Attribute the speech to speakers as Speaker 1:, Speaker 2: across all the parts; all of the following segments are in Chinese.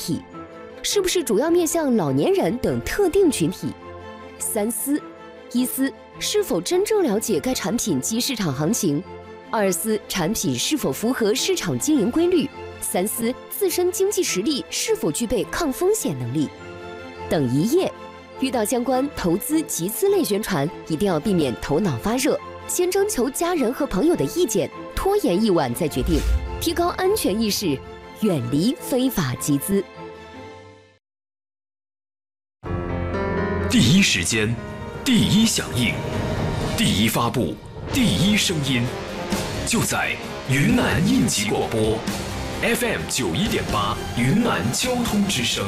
Speaker 1: 体？是不是主要面向老年人等特定群体？3思：一思，是否真正了解该产品及市场行情；2思，产品是否符合市场经营规律；3思，自身经济实力是否具备抗风险能力。等一夜，遇到相关投资集资类宣传，一定要避免头脑发热，先征求家人和朋友的意见，拖延一晚再决定，提高安全意识，远离非法集资。
Speaker 2: 第一时间，第一响应，第一发布，第一声音，就在云南应急广播 FM 91.8云南交通之声。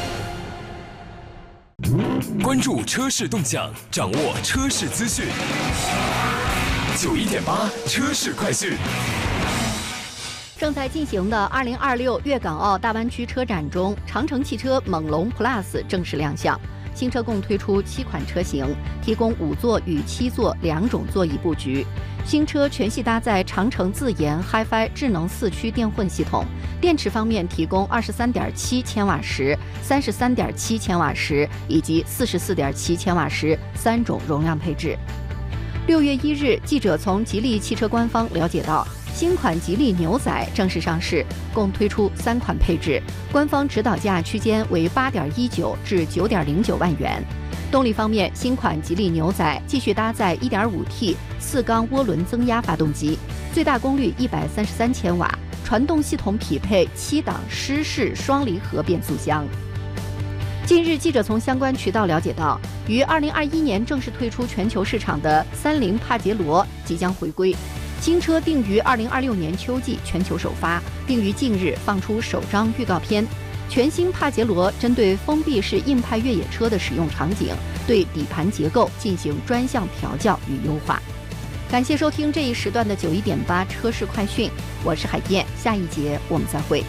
Speaker 2: 关注车市动向，掌握车市资讯。91.8车市快讯。
Speaker 3: 正在进行的2026粤港澳大湾区车展中，长城汽车猛龙 Plus 正式亮相。新车共推出7款车型，提供5座与7座2种座椅布局。新车全系搭载长城自研 HiFi 智能4驱电混系统，电池方面提供23.7千瓦时、33.7千瓦时以及44.7千瓦时3种容量配置。6月1日，记者从吉利汽车官方了解到，新款吉利牛仔正式上市，共推出3款配置，官方指导价区间为8.19至9.09万元。动力方面，新款吉利牛仔继续搭载 1.5T 4缸涡轮增压发动机，最大功率133千瓦，传动系统匹配7档湿式双离合变速箱。近日，记者从相关渠道了解到，于2021年正式退出全球市场的30帕杰罗即将回归。新车定于2026年秋季全球首发，并于近日放出首张预告片。全新帕杰罗针对封闭式硬派越野车的使用场景，对底盘结构进行专项调教与优化。感谢收听这一时段的91.8车市快讯，我是海燕，下一节我们再会。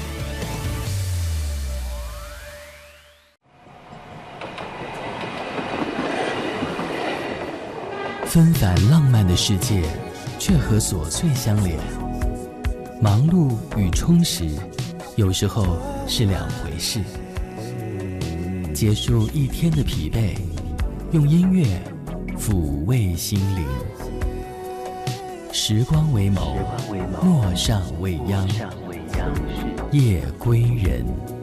Speaker 4: 纷繁浪漫的世界，却和琐碎相连。忙碌与充实，有时候是两回事。结束一天的疲惫，用音乐抚慰心灵。时光为眸，陌上未央，夜归人。